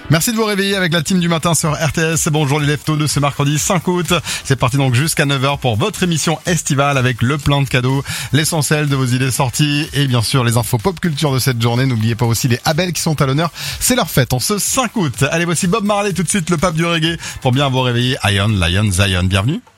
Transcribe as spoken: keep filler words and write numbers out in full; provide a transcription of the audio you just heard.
Merci de vous réveiller avec la team du matin sur R T S. Bonjour les leftos de ce mercredi cinq août. C'est parti donc jusqu'à neuf heures pour votre émission estivale avec le plein de cadeaux, l'essentiel de vos idées sorties et bien sûr les infos pop culture de cette journée. N'oubliez pas aussi les Abel qui sont à l'honneur. C'est leur fête en ce cinq août. Allez, voici Bob Marley tout de suite, le pape du reggae, pour bien vous réveiller. Ion, Lion, Zion, bienvenue.